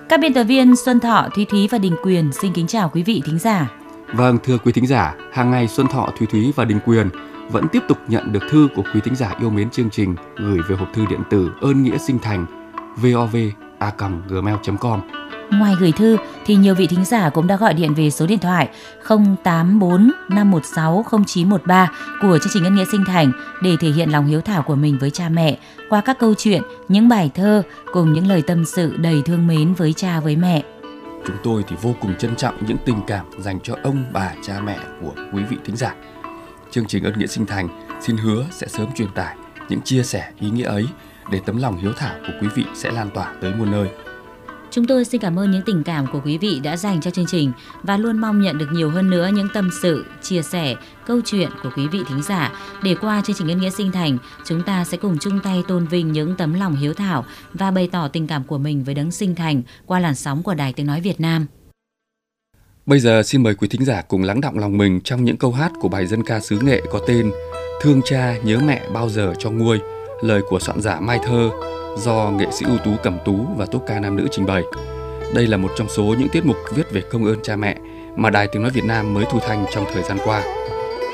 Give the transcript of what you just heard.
Các biên tập viên Xuân Thọ, Thúy Thúy và Đình Quyền xin kính chào quý vị thính giả. Vâng, thưa quý thính giả, hàng ngày Xuân Thọ, Thúy Thúy và Đình Quyền vẫn tiếp tục nhận được thư của quý thính giả yêu mến chương trình gửi về hộp thư điện tử ơn nghĩa sinh thành vov@gmail.com. Ngoài gửi thư thì nhiều vị thính giả cũng đã gọi điện về số điện thoại 084 516 0913 của chương trình ơn nghĩa sinh thành để thể hiện lòng hiếu thảo của mình với cha mẹ qua các câu chuyện, những bài thơ cùng những lời tâm sự đầy thương mến với cha với mẹ. Chúng tôi thì vô cùng trân trọng những tình cảm dành cho ông bà cha mẹ của quý vị thính giả. Chương trình ơn nghĩa sinh thành xin hứa sẽ sớm truyền tải những chia sẻ ý nghĩa ấy để tấm lòng hiếu thảo của quý vị sẽ lan tỏa tới muôn nơi. Chúng tôi xin cảm ơn những tình cảm của quý vị đã dành cho chương trình và luôn mong nhận được nhiều hơn nữa những tâm sự, chia sẻ, câu chuyện của quý vị thính giả để qua chương trình ơn nghĩa sinh thành chúng ta sẽ cùng chung tay tôn vinh những tấm lòng hiếu thảo và bày tỏ tình cảm của mình với đấng sinh thành qua làn sóng của Đài Tiếng Nói Việt Nam. Bây giờ xin mời quý thính giả cùng lắng đọng lòng mình trong những câu hát của bài dân ca xứ Nghệ có tên Thương cha nhớ mẹ bao giờ cho nguôi, lời của soạn giả Mai Thơ do nghệ sĩ ưu tú Cẩm Tú và tốp ca nam nữ trình bày. Đây là một trong số những tiết mục viết về công ơn cha mẹ mà Đài Tiếng Nói Việt Nam mới thu thanh trong thời gian qua.